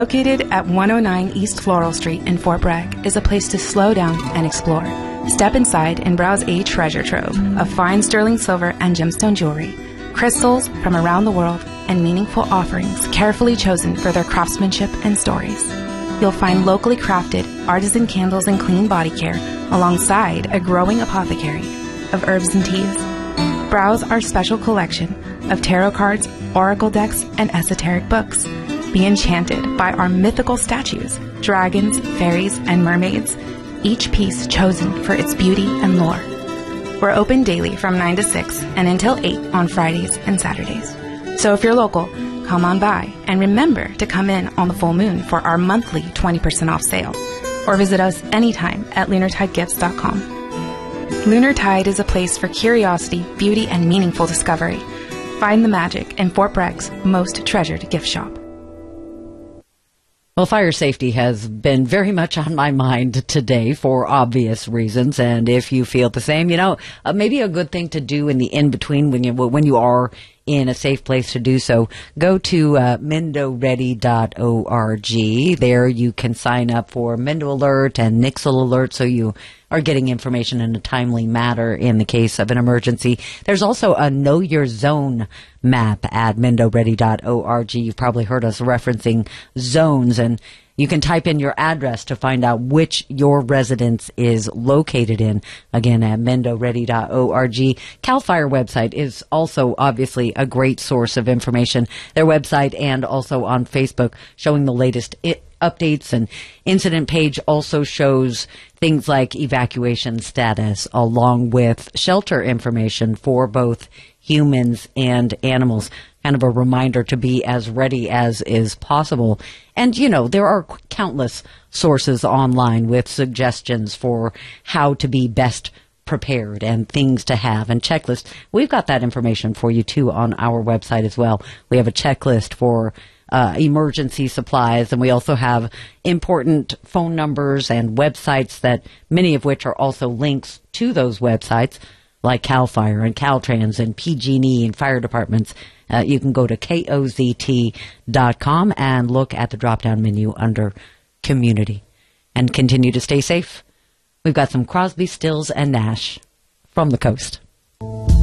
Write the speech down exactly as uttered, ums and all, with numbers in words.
Located at one oh nine East Floral Street in Fort Bragg is a place to slow down and explore. Step inside and browse a treasure trove of fine sterling silver and gemstone jewelry, crystals from around the world, and meaningful offerings carefully chosen for their craftsmanship and stories. You'll find locally crafted artisan candles and clean body care alongside a growing apothecary of herbs and teas. Browse our special collection of tarot cards, oracle decks, and esoteric books. Be enchanted by our mythical statues, dragons, fairies, and mermaids, each piece chosen for its beauty and lore. We're open daily from nine to six and until eight on Fridays and Saturdays. So if you're local, come on by and remember to come in on the full moon for our monthly twenty percent off sale, or visit us anytime at lunar tide gifts dot com. Lunar Tide is a place for curiosity, beauty, and meaningful discovery. Find the magic in Fort Bragg's most treasured gift shop. Well, fire safety has been very much on my mind today for obvious reasons, and if you feel the same, you know, uh, maybe a good thing to do in the in-between when you when you are in a safe place to do so, go to uh, mendo ready dot org. There you can sign up for Mendo Alert and Nixle Alert, so you are getting information in a timely manner in the case of an emergency. There's also a Know Your Zone map at mendo ready dot org. You've probably heard us referencing zones, and you can type in your address to find out which your residence is located in. Again, at mendo ready dot org. CAL FIRE website is also obviously a great source of information. Their website and also on Facebook showing the latest I- updates, and incident page also shows things like evacuation status along with shelter information for both humans and animals. Kind of a reminder to be as ready as is possible. And, you know, there are countless sources online with suggestions for how to be best prepared and things to have and checklists. We've got that information for you, too, on our website as well. We have a checklist for uh, emergency supplies, and we also have important phone numbers and websites, that many of which are also links to those websites, like CAL FIRE and Caltrans and P G and E and fire departments. Uh, you can go to K O Z T dot com and look at the drop-down menu under Community. And continue to stay safe. We've got some Crosby, Stills, and Nash from the coast.